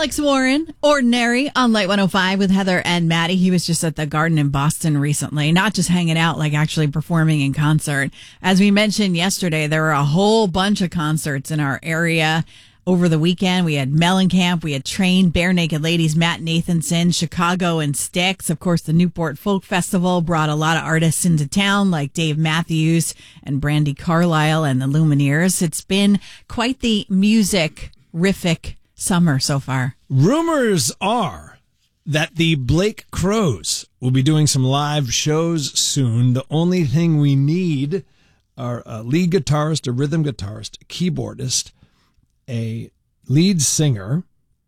Alex Warren, Ordinary, on Light 105 with Heather and Maddie. He was just at the Garden in Boston recently, not just hanging out, like actually performing in concert. As we mentioned yesterday, there were a whole bunch of concerts in our area over the weekend. We had Mellencamp, we had Train, Bare Naked Ladies, Matt Nathanson, Chicago and Styx. Of course, the Newport Folk Festival brought a lot of artists into town, like Dave Matthews and Brandy Carlisle and the Lumineers. It's been quite the music-rific summer so far. Rumors are that the Blake Crows will be doing some live shows soon. The only thing we need are a lead guitarist, a rhythm guitarist, a keyboardist, a lead singer,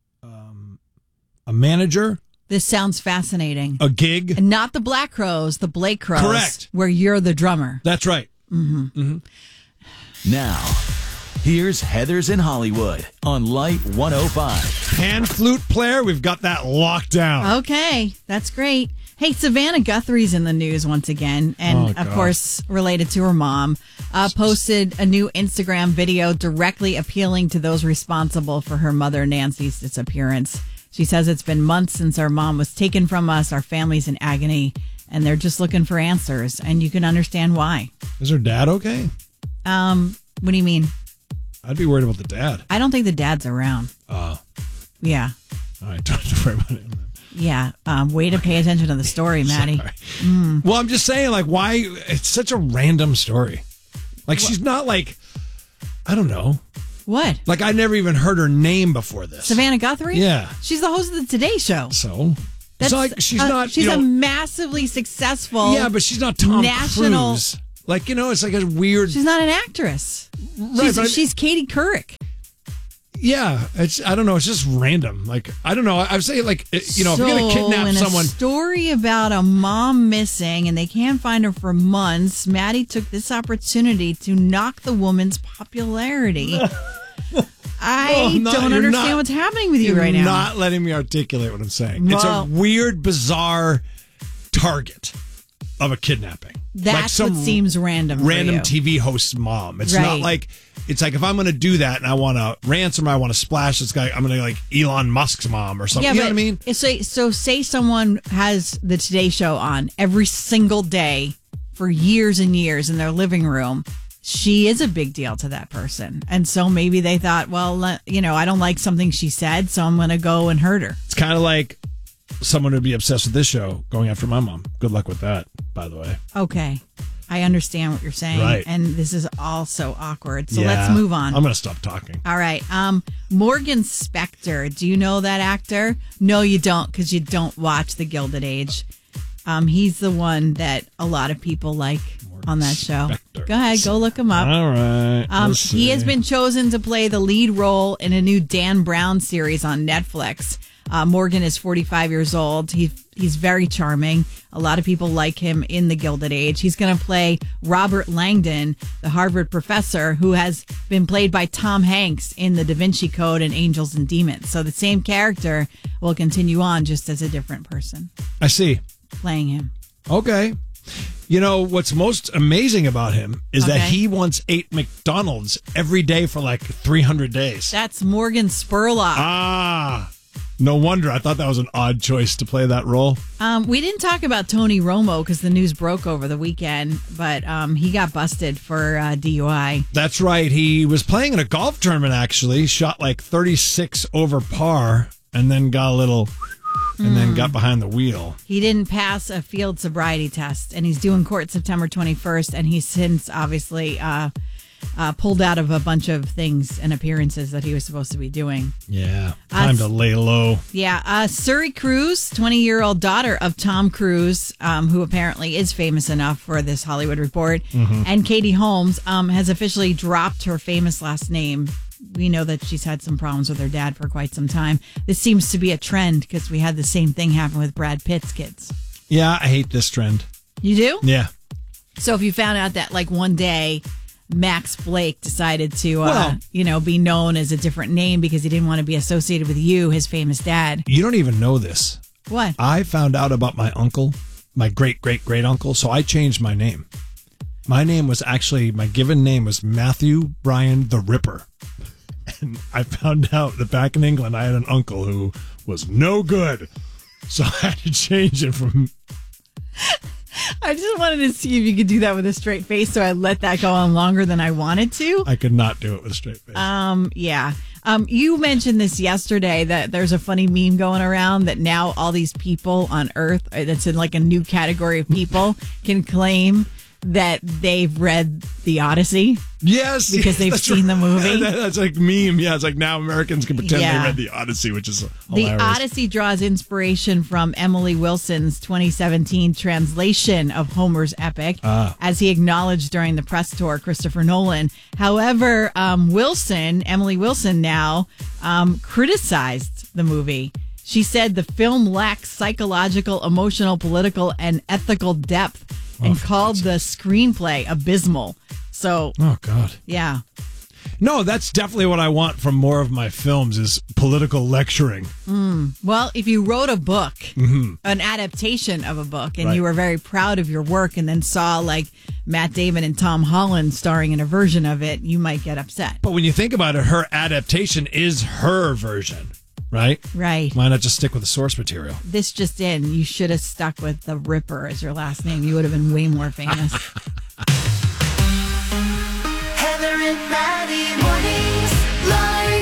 a manager. This sounds fascinating. A gig. And not the Black Crows, the Blake Crows. Correct. Where you're the drummer. That's right. Mm-hmm. Mm-hmm. Now, here's Heather's in Hollywood on Light 105. Pan flute player, we've got that locked down. Okay, that's great. Hey, Savannah Guthrie's in the news once again, and of course, related to her mom, posted a new Instagram video directly appealing to those responsible for her mother Nancy's disappearance. She says it's been months since our mom was taken from us, our family's in agony, and they're just looking for answers, and you can understand why. Is her dad okay? What do you mean? I'd be worried about the dad. I don't think the dad's around. Oh. Yeah. All right, don't have to worry about him then. Yeah, way to pay attention to the story, Maddie. Well, I'm just saying, like, why? It's such a random story. Like, she's not like, I don't know. What? Like, I never even heard her name before this. Savannah Guthrie? Yeah. She's the host of the Today Show. So? It's not like she's not, she's a massively successful. Yeah, but she's not Tom Cruise. Like, it's like a weird. She's not an actress. Right, she's Katie Couric. Yeah, I don't know. It's just random. Like, I don't know. I'm saying, like, if you're going to kidnap someone. A story about a mom missing and they can't find her for months, Maddie took this opportunity to knock the woman's popularity. I don't understand what's happening with you right now. You're not letting me articulate what I'm saying. It's a weird, bizarre target of a kidnapping. That's what seems random. Random TV host's mom. It's not like. It's like if I'm going to do that and I want to ransom, I want to splash this guy, I'm going to like Elon Musk's mom or something. Yeah, you know what I mean? So say someone has the Today Show on every single day for years and years in their living room. She is a big deal to that person. And so maybe they thought, well, I don't like something she said, so I'm going to go and hurt her. It's kind of like someone would be obsessed with this show going after my mom. Good luck with that, by the way. Okay. I understand what you're saying, right. And this is all so awkward. So let's move on. I'm going to stop talking. All right. Morgan Spector. Do you know that actor? No, you don't, because you don't watch The Gilded Age. He's the one that a lot of people like on that show. Go ahead, go look him up. All right. He has been chosen to play the lead role in a new Dan Brown series on Netflix. Morgan is 45 years old. He's very charming. A lot of people like him in The Gilded Age. He's going to play Robert Langdon, the Harvard professor who has been played by Tom Hanks in The Da Vinci Code and Angels and Demons. So the same character will continue on just as a different person. I see. Playing him. Okay. What's most amazing about him is that he once ate McDonald's every day for like 300 days. That's Morgan Spurlock. Ah. No wonder. I thought that was an odd choice to play that role. We didn't talk about Tony Romo because the news broke over the weekend, but he got busted for DUI. That's right. He was playing in a golf tournament, actually. Shot like 36 over par and then got a little... and then got behind the wheel. He didn't pass a field sobriety test, and he's due in court September 21st, and he's since obviously... pulled out of a bunch of things and appearances that he was supposed to be doing. Yeah, time to lay low. Yeah, Suri Cruise, 20-year-old daughter of Tom Cruise, who apparently is famous enough for this Hollywood Report, and Katie Holmes has officially dropped her famous last name. We know that she's had some problems with her dad for quite some time. This seems to be a trend because we had the same thing happen with Brad Pitt's kids. Yeah, I hate this trend. You do? Yeah. So if you found out that like one day Max Blake decided to, be known as a different name because he didn't want to be associated with you, his famous dad. You don't even know this. What? I found out about my uncle, my great-great-great uncle, so I changed my name. My name was actually, my given name was Matthew Bryan the Ripper. then I found out that back in England, I had an uncle who was no good. So I had to change it from... I just wanted to see if you could do that with a straight face, so I let that go on longer than I wanted to. I could not do it with a straight face. Yeah. You mentioned this yesterday, that there's a funny meme going around that now all these people on Earth, that's in like a new category of people, can claim that they've read the Odyssey. Yes. Because they've seen the movie. That's like meme. Yeah, it's like now Americans can pretend they read the Odyssey, which is hilarious. The Odyssey draws inspiration from Emily Wilson's 2017 translation of Homer's epic, as he acknowledged during the press tour, Christopher Nolan. However, Emily Wilson now criticized the movie. She said the film lacks psychological, emotional, political, and ethical depth, and called the screenplay abysmal. So, oh God, yeah. No, that's definitely what I want from more of my films is political lecturing. Well, if you wrote a book, an adaptation of a book, and you were very proud of your work, and then saw like Matt Damon and Tom Holland starring in a version of it, you might get upset. But when you think about it, her adaptation is her version. Right? Right. Why not just stick with the source material? This just in, you should have stuck with the Ripper as your last name. You would have been way more famous. Heather and Maddie, mornings, Light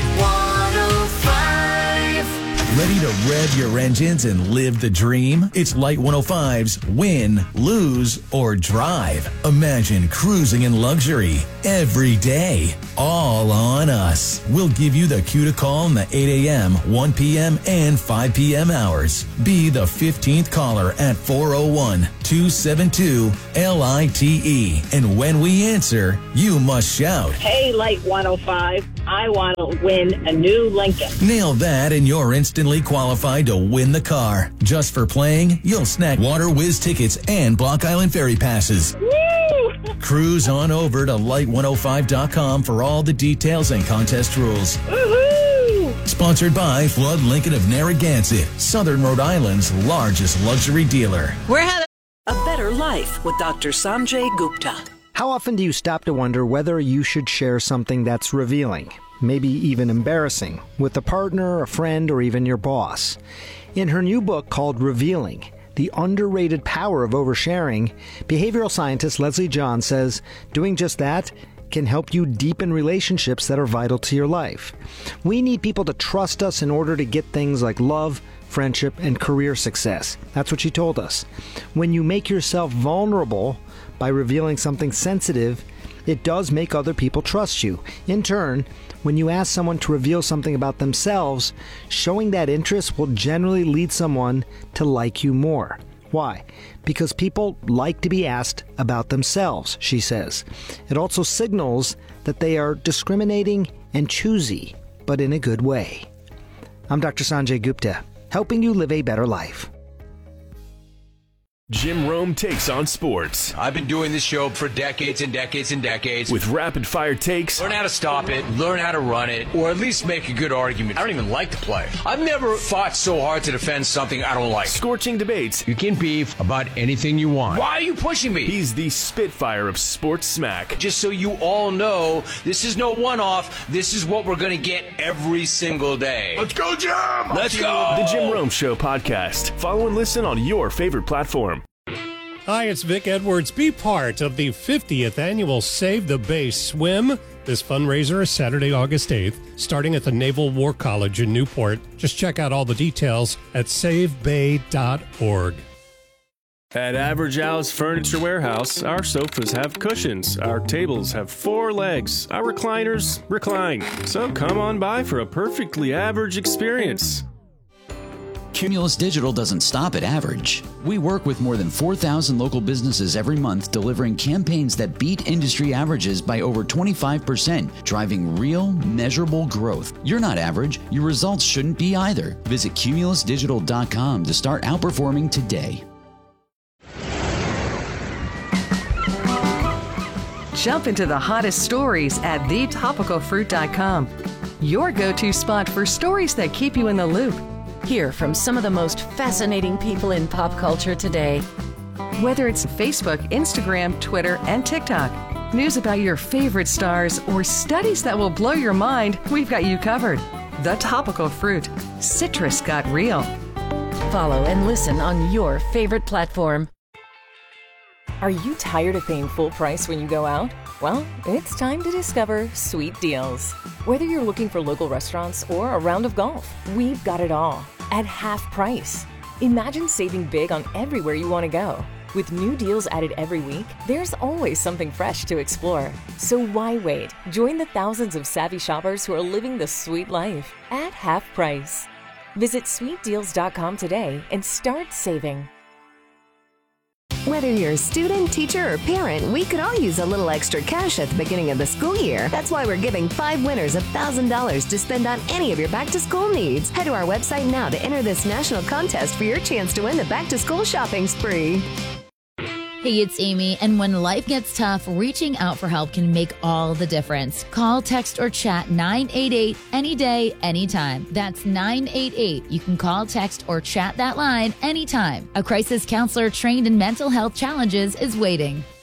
105. Ready to rev your engines and live the dream? It's Light 105's Win, Lose, or Drive. Imagine cruising in luxury every day. All on us. We'll give you the cue to call in the 8 a.m., 1 p.m., and 5 p.m. hours. Be the 15th caller at 401-272-LITE. And when we answer, you must shout, "Hey, Light 105, I want to win a new Lincoln." Nail that and you're instantly qualified to win the car. Just for playing, you'll snag Water Whiz tickets and Block Island Ferry passes. Woo! Cruise on over to light105.com for all the details and contest rules. Woohoo! Sponsored by Flood Lincoln of Narragansett, Southern Rhode Island's largest luxury dealer. We're Heather. A Better Life with Dr. Sanjay Gupta. How often do you stop to wonder whether you should share something that's revealing, maybe even embarrassing, with a partner, a friend, or even your boss? In her new book called Revealing, The Underrated Power of Oversharing, behavioral scientist Leslie John says doing just that can help you deepen relationships that are vital to your life. We need people to trust us in order to get things like love, friendship, and career success. That's what she told us. When you make yourself vulnerable by revealing something sensitive, it does make other people trust you. In turn, when you ask someone to reveal something about themselves, showing that interest will generally lead someone to like you more. Why? Because people like to be asked about themselves, she says. It also signals that they are discriminating and choosy, but in a good way. I'm Dr. Sanjay Gupta, helping you live a better life. Jim Rome takes on sports. I've been doing this show for decades and decades and decades. With rapid-fire takes. Learn how to stop it, learn how to run it, or at least make a good argument. I don't even like to play. I've never fought so hard to defend something I don't like. Scorching debates. You can beef about anything you want. Why are you pushing me? He's the Spitfire of sports smack. Just so you all know, this is no one-off. This is what we're going to get every single day. Let's go, Jim! Let's go! The Jim Rome Show podcast. Follow and listen on your favorite platform. Hi, it's Vic Edwards. Be part of the 50th annual Save the Bay Swim. This fundraiser is Saturday, August 8th, starting at the Naval War College in Newport. Just check out all the details at savebay.org. At Average Al's Furniture Warehouse, our sofas have cushions, our tables have 4 legs, our recliners recline. So come on by for a perfectly average experience. Cumulus Digital doesn't stop at average. We work with more than 4,000 local businesses every month, delivering campaigns that beat industry averages by over 25%, driving real, measurable growth. You're not average. Your results shouldn't be either. Visit cumulusdigital.com to start outperforming today. Jump into the hottest stories at thetopicalfruit.com. Your go-to spot for stories that keep you in the loop. Hear from some of the most fascinating people in pop culture today. Whether it's Facebook, Instagram, Twitter, and TikTok, news about your favorite stars, or studies that will blow your mind, we've got you covered. The Topical Fruit. Citrus got real. Follow and listen on your favorite platform. Are you tired of paying full price when you go out? Well, it's time to discover Sweet Deals. Whether you're looking for local restaurants or a round of golf, we've got it all at half price. Imagine saving big on everywhere you want to go. With new deals added every week, there's always something fresh to explore. So why wait? Join the thousands of savvy shoppers who are living the sweet life at half price. Visit sweetdeals.com today and start saving. Whether you're a student, teacher, or parent, we could all use a little extra cash at the beginning of the school year. That's why we're giving 5 winners $1,000 to spend on any of your back-to-school needs. Head to our website now to enter this national contest for your chance to win the back-to-school shopping spree. Hey, it's Amy, and when life gets tough, reaching out for help can make all the difference. Call, text, or chat 988 any day, anytime. That's 988. You can call, text, or chat that line anytime. A crisis counselor trained in mental health challenges is waiting.